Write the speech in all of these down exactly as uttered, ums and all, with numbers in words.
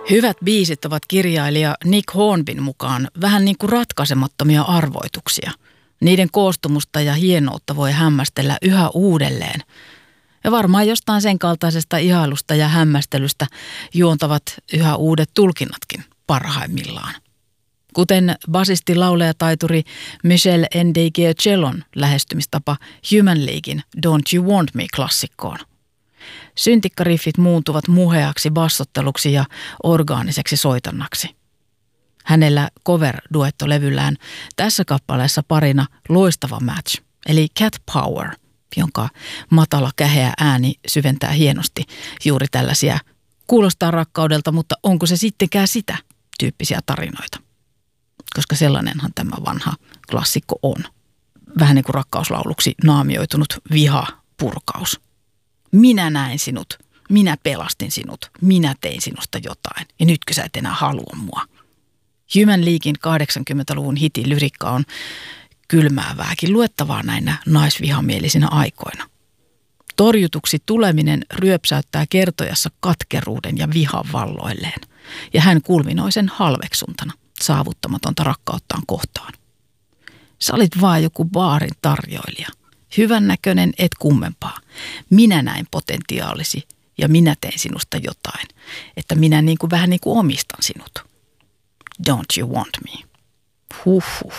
Hyvät biisit ovat kirjailija Nick Hornbyn mukaan vähän niin kuin ratkaisemattomia arvoituksia. Niiden koostumusta ja hienoutta voi hämmästellä yhä uudelleen. Ja varmaan jostain sen kaltaisesta ihailusta ja hämmästelystä juontavat yhä uudet tulkinnatkin parhaimmillaan. Kuten basisti laulajataituri Michel Ndegeocelon lähestymistapa Human Leaguein Don't You Want Me-klassikkoon. Syntikkariffit muuntuvat muheaksi bassotteluksi ja orgaaniseksi soitannaksi. Hänellä cover-duettolevyllään tässä kappaleessa parina loistava match, eli Cat Power, jonka matala käheä ääni syventää hienosti juuri tällaisia kuulostaa rakkaudelta, mutta onko se sittenkään sitä tyyppisiä tarinoita. Koska sellainenhan tämä vanha klassikko on. Vähän niin kuin rakkauslauluksi naamioitunut viha-purkaus. Minä näin sinut, minä pelastin sinut, minä tein sinusta jotain ja nytkö sä et enää halua mua. Human Leaguein kahdeksankymmentäluvun hitin lyrikka on kylmäävääkin luettavaa näinä naisvihamielisinä aikoina. Torjutuksi tuleminen ryöpsäyttää kertojassa katkeruuden ja vihan valloilleen ja hän kulminoi sen halveksuntana saavuttamatonta rakkauttaan kohtaan. Sä olit vaan joku baarin tarjoilija. Hyvännäköinen et kummempaa. Minä näin potentiaalisi ja minä tein sinusta jotain. Että minä niin kuin, vähän niin kuin omistan sinut. Don't you want me? Huhhuh.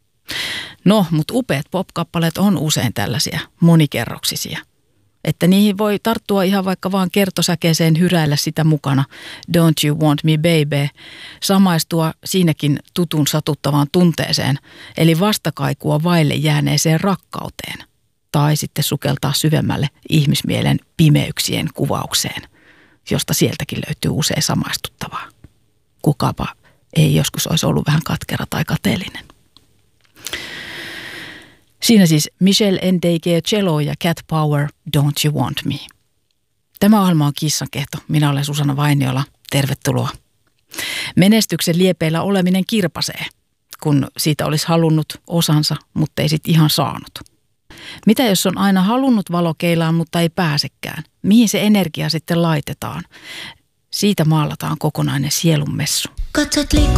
No, mutta upeat pop-kappaleet on usein tällaisia monikerroksisia. Että niihin voi tarttua ihan vaikka vaan kertosäkeeseen hyräillä sitä mukana. Don't you want me baby? Samaistua siinäkin tutun satuttavaan tunteeseen, eli vastakaikua vaille jääneeseen rakkauteen. Tai sitten sukeltaa syvemmälle ihmismielen pimeyksien kuvaukseen, josta sieltäkin löytyy usein samaistuttavaa. Kukapa ei joskus olisi ollut vähän katkera tai kateellinen. Siinä siis Michel Ndegeocelo ja Cat Power, Don't You Want Me. Tämä ohjelma on Kissankehto. Minä olen Susanna Vainiola. Tervetuloa. Menestyksen liepeillä oleminen kirpasee, kun siitä olisi halunnut osansa, mutta ei sit ihan saanut. Mitä jos on aina halunnut valokeilaan, mutta ei pääsekään? Mihin se energia sitten laitetaan? Siitä maalataan kokonainen sielunmessu. Katsot